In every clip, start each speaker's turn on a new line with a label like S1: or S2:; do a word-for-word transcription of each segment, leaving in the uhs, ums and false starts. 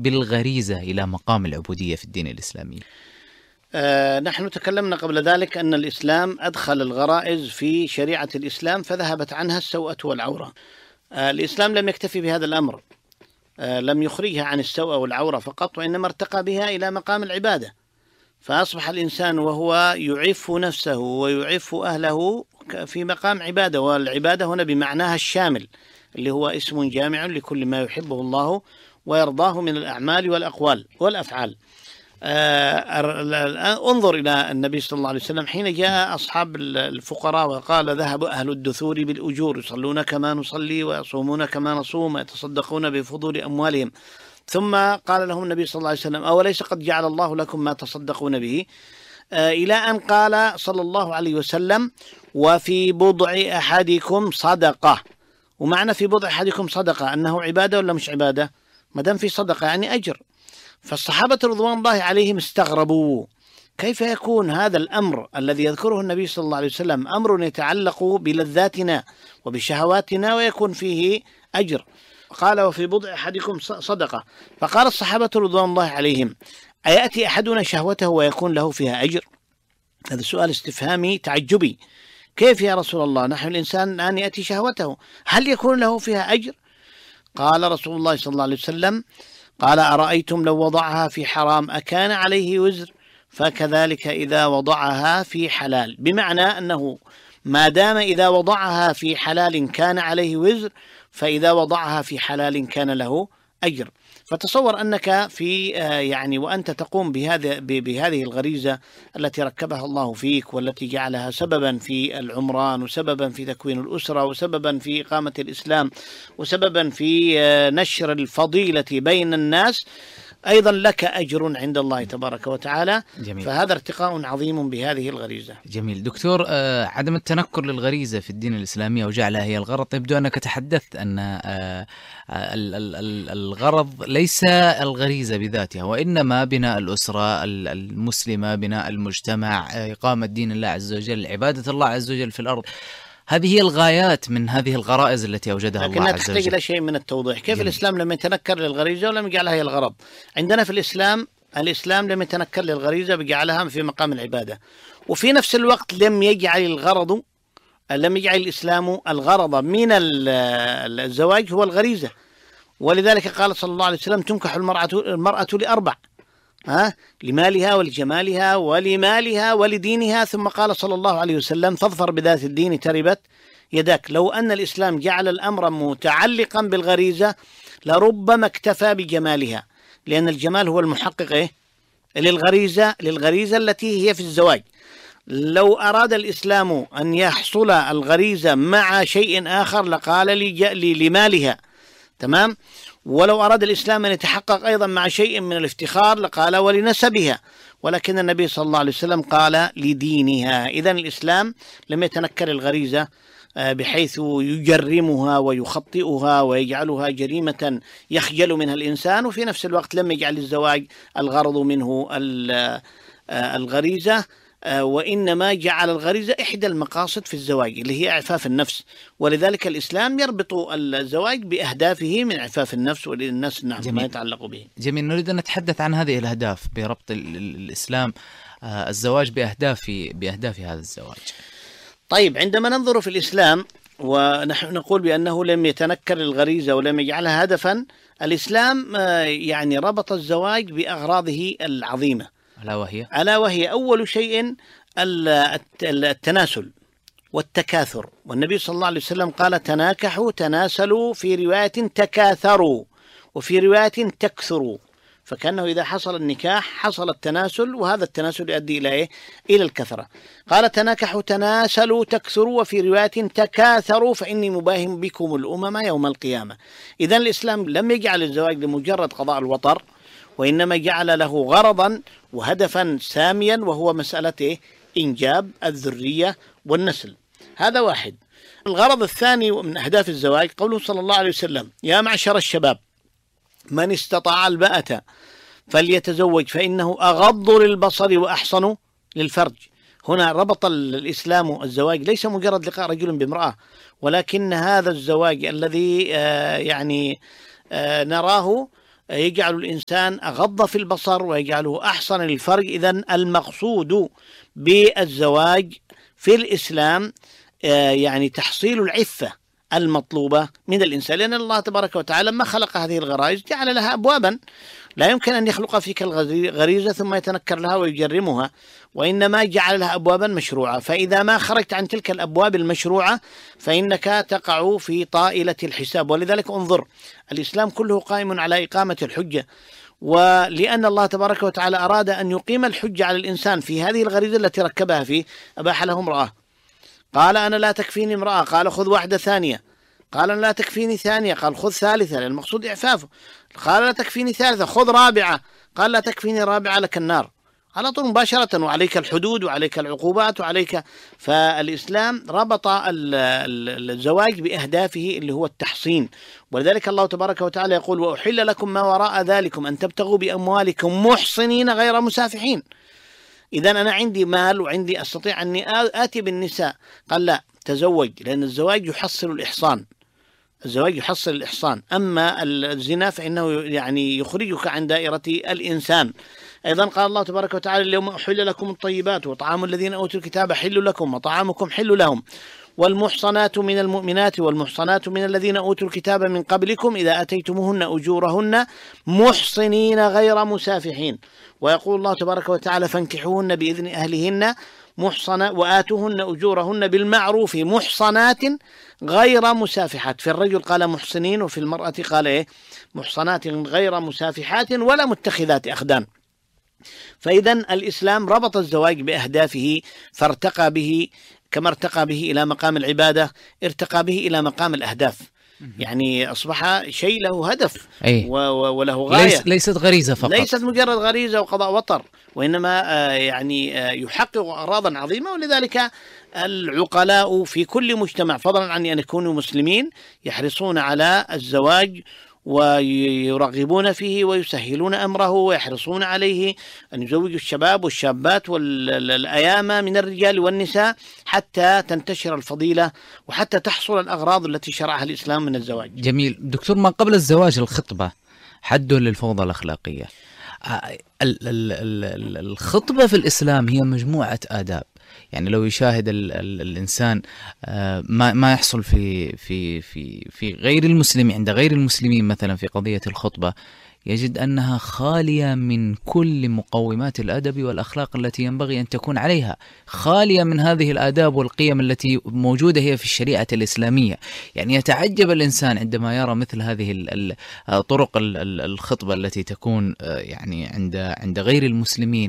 S1: بالغريزة إلى مقام العبودية في الدين الإسلامي؟
S2: آه نحن تكلمنا قبل ذلك أن الإسلام أدخل الغرائز في شريعة الإسلام فذهبت عنها السوءة والعورة. آه الإسلام لم يكتفي بهذا الأمر، آه لم يخرجها عن السوءة والعورة فقط، وإنما ارتقى بها إلى مقام العبادة، فأصبح الإنسان وهو يعف نفسه ويعف أهله في مقام عبادة، والعبادة هنا بمعناها الشامل اللي هو اسم جامع لكل ما يحبه الله ويرضاه من الأعمال والأقوال والأفعال. آه انظر إلى النبي صلى الله عليه وسلم حين جاء أصحاب الفقراء وقال ذهب أهل الدثور بالأجور يصلون كما نصلي ويصومون كما نصوم ويتصدقون بفضول أموالهم، ثم قال لهم النبي صلى الله عليه وسلم أوليس قد جعل الله لكم ما تصدقون به، آه إلى أن قال صلى الله عليه وسلم وفي بضع أحدكم صدقة. ومعنى في بضع أحدكم صدقة أنه عبادة ولا مش عبادة؟ ما دام في صدقة يعني أجر. فالصحابة رضوان الله عليهم استغربوا كيف يكون هذا الأمر الذي يذكره النبي صلى الله عليه وسلم أمر يتعلق بلذاتنا وبشهواتنا ويكون فيه أجر. قال وفي بضع أحدكم صدقة، فقال الصحابة رضوان الله عليهم أيأتي أحدنا شهوته ويكون له فيها أجر؟ هذا سؤال استفهامي تعجبي، كيف يا رسول الله نحن الإنسان الآن يأتي شهوته هل يكون له فيها أجر؟ قال رسول الله صلى الله عليه وسلم قال أرأيتم لو وضعها في حرام أكان عليه وزر؟ فكذلك إذا وضعها في حلال، بمعنى أنه ما دام إذا وضعها في حلال كان عليه وزر، فإذا وضعها في حلال كان له أجر. فتصور أنك في يعني وأنت تقوم بهذا بهذه الغريزة التي ركبها الله فيك والتي جعلها سببا في العمران وسببا في تكوين الأسرة وسببا في إقامة الإسلام وسببا في نشر الفضيلة بين الناس، أيضا لك أجر عند الله تبارك وتعالى. جميل. فهذا ارتقاء عظيم بهذه الغريزة.
S1: جميل دكتور. آه عدم التنكر للغريزة في الدين الإسلامي وجعلها هي الغرض، يبدو أنك تحدثت أن آه الغرض ليس الغريزة بذاتها وإنما بناء الأسرة المسلمة، بناء المجتمع، إقامة دين الله عز وجل، عبادة الله عز وجل في الأرض. هذه هي الغايات من هذه الغرائز التي أوجدها الله عز وجل.
S2: لكنها تحتاج إلى شيء من التوضيح. كيف جميل. الإسلام لم يتنكر للغريزة ولم يجعلها هي الغرض؟ عندنا في الإسلام الإسلام لم يتنكر للغريزة بجعلها في مقام العبادة، وفي نفس الوقت لم يجعل الغرض لم يجعل الإسلام الغرض من الزواج هو الغريزة. ولذلك قال صلى الله عليه وسلم تنكح المرأة المرأة لأربع، ها لمالها ولجمالها ولمالها ولدينها، ثم قال صلى الله عليه وسلم فاظفر بذات الدين تربت يداك. لو أن الإسلام جعل الأمر متعلقا بالغريزة لربما اكتفى بجمالها، لأن الجمال هو المحقق إيه؟ للغريزة للغريزة التي هي في الزواج. لو أراد الإسلام أن يحصل الغريزة مع شيء آخر لقال لي لمالها، تمام؟ ولو أراد الإسلام أن يتحقق أيضا مع شيء من الافتخار لقال ولنسبها، ولكن النبي صلى الله عليه وسلم قال لدينها. إذن الإسلام لم يتنكر الغريزة بحيث يجرمها ويخطئها ويجعلها جريمة يخجل منها الإنسان، وفي نفس الوقت لم يجعل الزواج الغرض منه الغريزة، وإنما جعل الغريزة إحدى المقاصد في الزواج اللي هي إعفاف النفس. ولذلك الإسلام يربط الزواج بأهدافه من إعفاف النفس وللناس نعم ما يتعلق به.
S1: جميل. نريد أن نتحدث عن هذه الأهداف بربط الإسلام الزواج بأهداف بأهداف هذا الزواج.
S2: طيب عندما ننظر في الإسلام ونحن نقول بأنه لم يتنكر الغريزة ولم يجعلها هدفا، الإسلام يعني ربط الزواج بأغراضه العظيمة،
S1: ألا وهي
S2: ألا وهي أول شيء التناسل والتكاثر. والنبي صلى الله عليه وسلم قال تناكحوا تناسلوا، في رواية تكاثروا، وفي رواية تكثروا. فكأنه إذا حصل النكاح حصل التناسل، وهذا التناسل يؤدي إلى إيه؟ إلى الكثرة. قال تناكحوا تناسلوا تكثروا، وفي رواية تكاثروا فإني مباهم بكم الأمم يوم القيامة. إذن الإسلام لم يجعل الزواج لمجرد قضاء الوطر، وإنما جعل له غرضا وهدفا ساميا، وهو مسألة إنجاب الذرية والنسل. هذا واحد. الغرض الثاني من أهداف الزواج قوله صلى الله عليه وسلم يا معشر الشباب من استطاع الباءة فليتزوج فإنه أغض للبصر وأحصن للفرج. هنا ربط الإسلام الزواج ليس مجرد لقاء رجل بامرأة، ولكن هذا الزواج الذي يعني نراه يجعل الإنسان أغض في البصر ويجعله أحصن للفرج. إذن المقصود بالزواج في الإسلام يعني تحصيل العفة المطلوبة من الإنسان، لأن الله تبارك وتعالى لما خلق هذه الغرائز جعل لها أبوابا، لا يمكن أن يخلق فيك الغريزة ثم يتنكر لها ويجرمها، وإنما جعل لها أبوابا مشروعة. فإذا ما خرجت عن تلك الأبواب المشروعة فإنك تقع في طائلة الحساب. ولذلك انظر، الإسلام كله قائم على إقامة الحجة، ولأن الله تبارك وتعالى أراد أن يقيم الحجة على الإنسان في هذه الغريزة التي ركبها فيه، أباح له امرأة، قال أنا لا تكفيني امرأة، قال خذ واحدة ثانية، قال أنا لا تكفيني ثانية، قال خذ ثالثة، لأن المقصود إعفافه، قال لا تكفيني ثالثة، خذ رابعة، قال لا تكفيني رابعة لك النار، على طول مباشرة، وعليك الحدود وعليك العقوبات وعليك. فالإسلام ربط الزواج بأهدافه اللي هو التحصين، ولذلك الله تبارك وتعالى يقول وأحل لكم ما وراء ذلكم أن تبتغوا بأموالكم محصنين غير مسافحين. إذا أنا عندي مال وعندي أستطيع أني آتي بالنساء، قال لا، تزوج، لأن الزواج يحصل الإحصان، الزواج يحصل الإحصان. أما الزنا فإنه يعني يخرجك عن دائرة الإنسان. أيضا قال الله تبارك وتعالى اليوم أحل لكم الطيبات وطعام الذين أوتوا الكتاب حل لكم وطعامكم حل لهم والمحصنات من المؤمنات والمحصنات من الذين أوتوا الكتاب من قبلكم إذا أتيتموهن أجورهن محصنين غير مسافحين. ويقول الله تبارك وتعالى فانكحوهن بإذن أهلهن محصنات وآتوهن أجورهن بالمعروف محصنات غير مسافحات. في الرجل قال محصنين، وفي المرأة قال إيه؟ محصنات غير مسافحات ولا متخذات أخدان. فإذا الإسلام ربط الزواج بأهدافه، فارتقى به كما ارتقى به إلى مقام العبادة ارتقى به إلى مقام الأهداف، يعني أصبح شيء له هدف
S1: أي.
S2: وله غاية،
S1: ليس ليست غريزة فقط،
S2: ليست مجرد غريزة وقضاء وطر، وإنما يعني يحقق أغراضا عظيمة. ولذلك العقلاء في كل مجتمع فضلا عن أن يكونوا مسلمين يحرصون على الزواج ويرغبون فيه ويسهلون أمره ويحرصون عليه أن يزوجوا الشباب والشابات والأيام من الرجال والنساء حتى تنتشر الفضيلة وحتى تحصل الأغراض التي شرعها الإسلام من الزواج.
S1: جميل دكتور. ما قبل الزواج الخطبة حد للفوضى الأخلاقية. الخطبة في الإسلام هي مجموعة آداب، يعني لو يشاهد ال ال الإنسان ما ما يحصل في في في في غير المسلم عند غير المسلمين مثلا في قضية الخطبة، يجد أنها خالية من كل مقومات الأدب والأخلاق التي ينبغي أن تكون عليها، خالية من هذه الآداب والقيم التي موجودة هي في الشريعة الإسلامية. يعني يتعجب الإنسان عندما يرى مثل هذه طرق الخطبة التي تكون يعني عند عند غير المسلمين،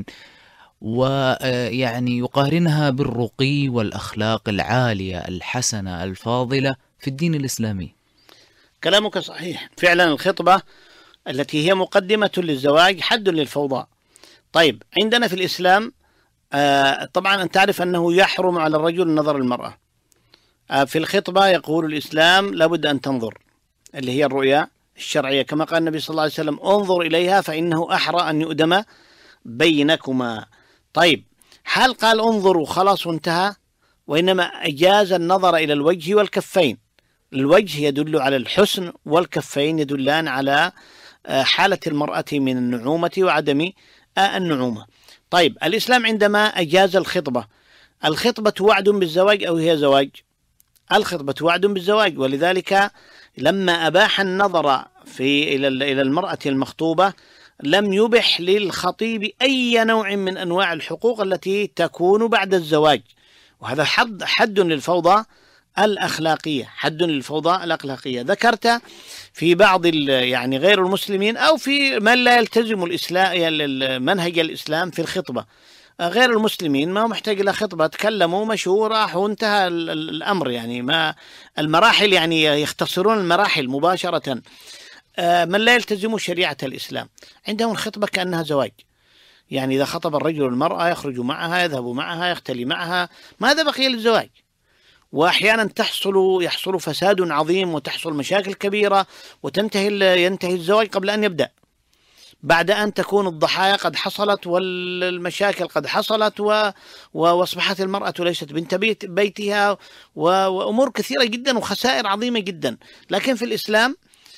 S1: ويعني يقارنها بالرقي والأخلاق العالية الحسنة الفاضلة في الدين الإسلامي.
S2: كلامك صحيح، فعلا الخطبة التي هي مقدمة للزواج حد للفوضى. طيب عندنا في الإسلام آه طبعا أنت تعرف أنه يحرم على الرجل نظر المرأة. آه في الخطبة يقول الإسلام لابد أن تنظر، اللي هي الرؤيا الشرعية، كما قال النبي صلى الله عليه وسلم انظر إليها فإنه أحرى أن يؤدم بينكما. طيب هل قال انظروا خلاص وانتهى؟ وإنما أجاز النظر إلى الوجه والكفين. الوجه يدل على الحسن والكفين يدلان على حالة المرأة من النعومة وعدم النعومة. طيب الإسلام عندما أجاز الخطبة، الخطبة وعد بالزواج أو هي زواج؟ الخطبة وعد بالزواج، ولذلك لما أباح النظر في إلى إلى المرأة المخطوبة لم يبح للخطيب أي نوع من أنواع الحقوق التي تكون بعد الزواج. وهذا حد حد للفوضى الأخلاقية، حد للفوضى الأخلاقية. ذكرت في بعض يعني غير المسلمين أو في من لا يلتزم الإسلام منهج الإسلام في الخطبة، غير المسلمين ما محتاج إلى خطبة، تكلموا مشوا راحوا وانتهى الأمر، يعني ما المراحل يعني يختصرون المراحل مباشرة. من لا يلتزم شريعة الإسلام عندهم الخطبة كأنها زواج، يعني إذا خطب الرجل المرأة يخرج معها يذهب معها يختلي معها، ماذا بقي للزواج؟ وأحيانا تحصل يحصل فساد عظيم وتحصل مشاكل كبيرة وتنتهي ينتهي الزواج قبل أن يبدأ، بعد أن تكون الضحايا قد حصلت والمشاكل قد حصلت و... وأصبحت المرأة ليست بنت بيت بيتها و... وأمور كثيرة جدا وخسائر عظيمة جدا. لكن في الإسلام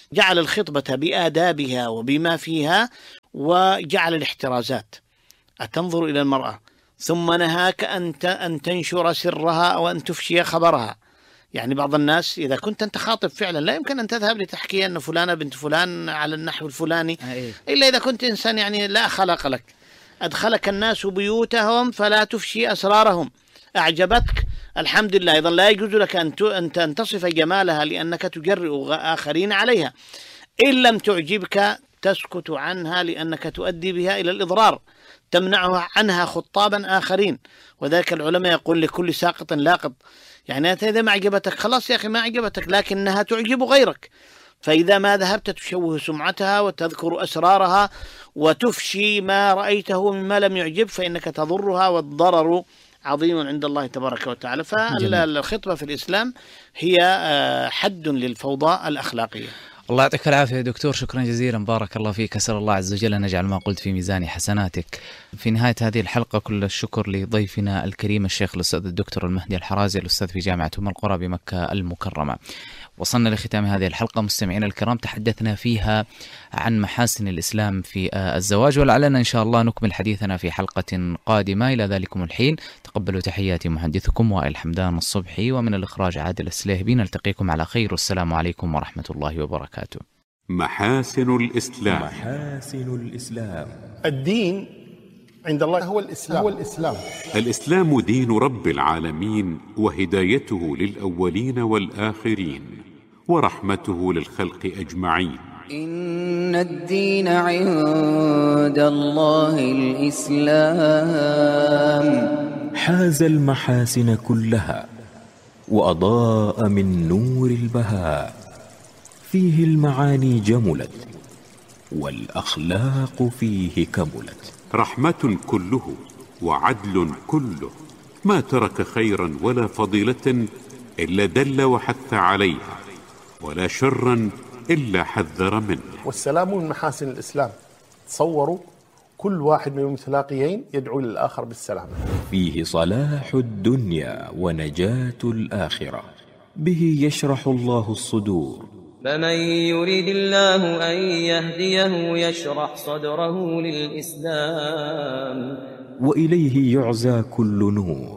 S2: جعل الخطبة بآدابها وبما فيها، وجعل الاحترازات. أتنظر إلى المرأة ثم نهاك أن تنشر سرها أو أن تفشي خبرها. يعني بعض الناس إذا كنت أنت خاطب فعلا لا يمكن أن تذهب لتحكي أن فلانة بنت فلان على النحو الفلاني إلا إذا كنت إنسان يعني لا خلق لك. أدخلك الناس بيوتهم فلا تفشي أسرارهم. أعجبتك الحمد لله، أيضا لا يجوز لك أن تصف جمالها لأنك تجرئ آخرين عليها. إن لم تعجبك تسكت عنها لأنك تؤدي بها إلى الإضرار، تمنعها عنها خطابا آخرين. وذلك العلماء يقول لكل ساقط لاقط. يعني إذا ما عجبتك خلاص يا أخي ما عجبتك، لكنها تعجب غيرك. فإذا ما ذهبت تشوه سمعتها وتذكر أسرارها وتفشي ما رأيته مما لم يعجب فإنك تضرها، والضرر عظيم عند الله تبارك وتعالى. فالخطبة في الإسلام هي حد للفوضى الأخلاقية.
S1: الله يعطيك العافية يا دكتور، شكرا جزيلا، بارك الله فيك، أسأل الله عز وجل أن يجعل ما قلت في ميزان حسناتك. في نهاية هذه الحلقة كل الشكر لضيفنا الكريم الشيخ الأستاذ الدكتور المهدي الحرازي، الأستاذ في جامعة أم القرى بمكة المكرمة. وصلنا لختام هذه الحلقة مستمعينا الكرام، تحدثنا فيها عن محاسن الإسلام في الزواج، ولعلنا إن شاء الله نكمل حديثنا في حلقة قادمة. إلى ذلكم الحين تقبلوا تحياتي محدثكم وائل حمدان الصبحي، ومن الإخراج عادل السليهبي. نلتقيكم على خير، والسلام عليكم ورحمة الله وبركاته.
S3: محاسن الإسلام.
S4: محاسن الإسلام.
S5: الدين عند الله هو الإسلام. هو الإسلام.
S3: الإسلام دين رب العالمين، وهدايته للأولين والآخرين، ورحمته للخلق أجمعين.
S6: إن الدين عند الله الإسلام.
S4: حاز المحاسن كلها وأضاء من نور البهاء، فيه المعاني جملت والأخلاق فيه كملت.
S3: رحمة كله وعدل كله، ما ترك خيرا ولا فضيلة إلا دل وحث عليها، ولا شرا إلا حذر منه.
S5: والسلام من محاسن الإسلام. تصوروا كل واحد من المتلاقيين يدعو للآخر بالسلام.
S4: فيه صلاح الدنيا ونجاة الآخرة، به يشرح الله الصدور.
S7: فمن يريد الله أن يهديه يشرح صدره للإسلام،
S4: وإليه يعزى كل نور.